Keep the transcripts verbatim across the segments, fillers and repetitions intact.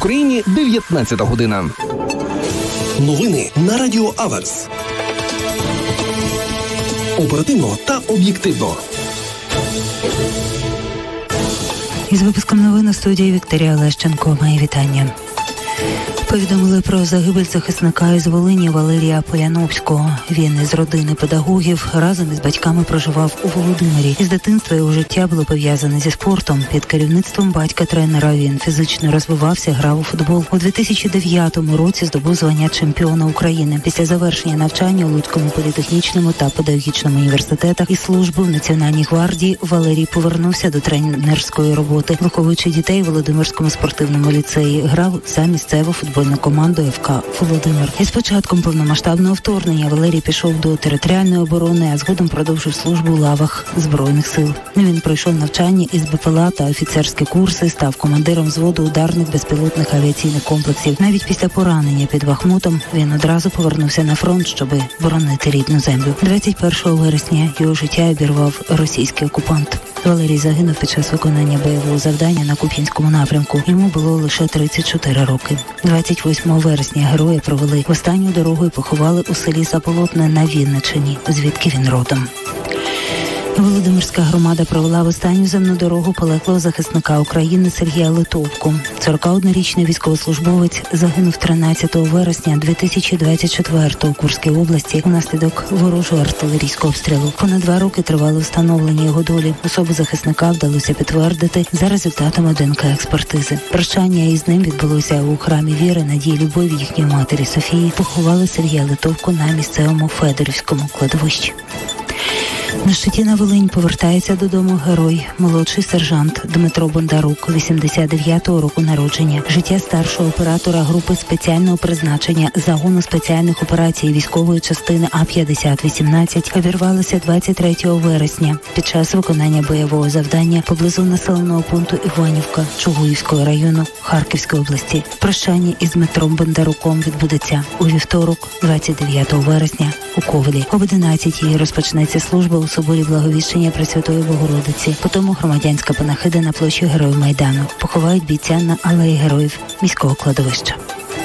Україні дев'ятнадцята година. Новини на Радіо Аверс. Оперативно та об'єктивно. Із випуском новин у студії Вікторія Лещенко. Мої вітання. Повідомили про загибель захисника із Волині Валерія Поляновського. Він із родини педагогів разом із батьками проживав у Володимирі. Із дитинства його життя було пов'язане зі спортом. Під керівництвом батька-тренера він фізично розвивався, грав у футбол. У дві тисячі дев'ятому році здобув звання чемпіона України. Після завершення навчання у Луцькому політехнічному та педагогічному університетах і служби в Національній гвардії Валерій повернувся до тренерської роботи. Виховуючи дітей у Володимирському спортивному ліцеї, грав за місцеву футбольну команду еф ка «Володимир». Із початком повномасштабного вторгнення Валерій пішов до територіальної оборони, а згодом продовжив службу у лавах Збройних сил. Він пройшов навчання із бе пе ел а та офіцерські курси, став командиром взводу ударних безпілотних авіаційних комплексів. Навіть після поранення під Бахмутом він одразу повернувся на фронт, щоб боронити рідну землю. двадцять першого вересня його життя обірвав російський окупант. Валерій загинув під час виконання бойового завдання на Куп'янському напрямку. Йому було лише тридцять чотири роки. двадцять восьмого вересня героя провели останню дорогу і поховали у селі Заполотне на Вінниччині, звідки він родом. Володимирська громада провела в останню земну дорогу полеглого захисника України Сергія Литовку. сорокаоднорічний військовослужбовець загинув тринадцятого вересня дві тисячі двадцять четвертого у Курській області унаслідок ворожого артилерійського обстрілу. Понад два роки тривало встановлення його долі. Особу захисника вдалося підтвердити за результатами де ен ка експертизи. Прощання із ним відбулося у храмі віри Надії Любові їхньої матері Софії. Поховали Сергія Литовку на місцевому Федорівському кладовищі. На щиті на Волинь повертається додому герой, молодший сержант Дмитро Бондарук, вісімдесят дев'ятого року народження. Життя старшого оператора групи спеціального призначення загону спеціальних операцій військової частини А п'ятдесят вісімнадцять обірвалося двадцять третього вересня під час виконання бойового завдання поблизу населеного пункту Іванівка Чугуївського району Харківської області. Прощання із Дмитром Бондаруком відбудеться у вівторок, двадцять дев'ятого вересня у Ковелі. Об одинадцятій розпочнеться служба у соборі Благовіщення Пресвятої Богородиці. Потім громадянська панахида на площі Героїв Майдану. Поховають бійця на алеї Героїв міського кладовища.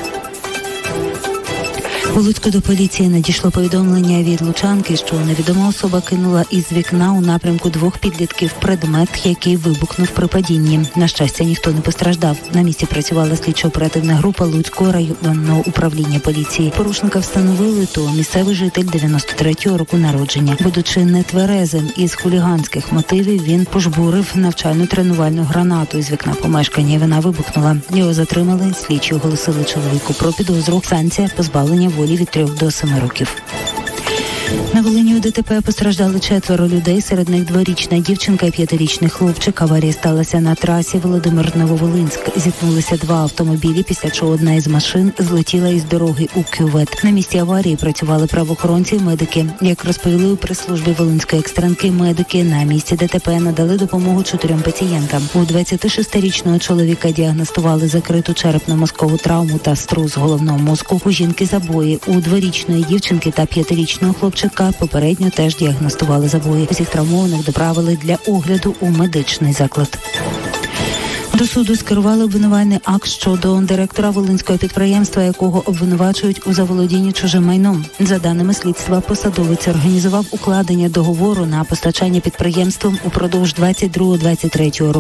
У Луцьку до поліції надійшло повідомлення від лучанки, що невідома особа кинула із вікна у напрямку двох підлітків предмет, який вибухнув при падінні. На щастя, ніхто не постраждав. На місці працювала слідчо-оперативна група Луцького районного управління поліції. Порушника встановили, то місцевий житель дев'яносто третього року народження. Будучи нетверезим із хуліганських мотивів, він пожбурив навчально-тренувальну гранату із вікна помешкання, і вона вибухнула. Його затримали, слідчі оголосили чоловіку про підозру. Санкція позбавлення волі від трьох до семи років. На Волині у де те пе постраждали четверо людей, серед них дворічна дівчинка і п'ятирічний хлопчик. Аварія сталася на трасі Володимир-Нововолинськ. Зіткнулися два автомобілі, після чого одна із машин злетіла із дороги у кювет. На місці аварії працювали правоохоронці і медики. Як розповіли у прес-службі Волинської екстренки, медики на місці де те пе надали допомогу чотирьом пацієнтам. У двадцятишестирічного чоловіка діагностували закриту черепно-мозкову травму та струс головного мозку. У жінки забої. У дворічної дівчинки та п'ятирічного хлопчика попередньо теж діагностували забої. Усіх травмованих доправили для огляду у медичний заклад. До суду скерували обвинувальний акт щодо директора волинського підприємства, якого обвинувачують у заволодінні чужим майном. За даними слідства, посадовець організував укладення договору на постачання підприємством упродовж двадцять другого - двадцять третього років